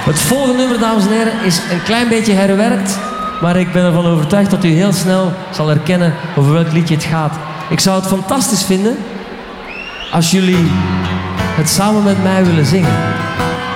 Het volgende nummer, dames en heren, is een klein beetje herwerkt. Maar ik ben ervan overtuigd dat u heel snel zal herkennen over welk liedje het gaat. Ik zou het fantastisch vinden als jullie het samen met mij willen zingen.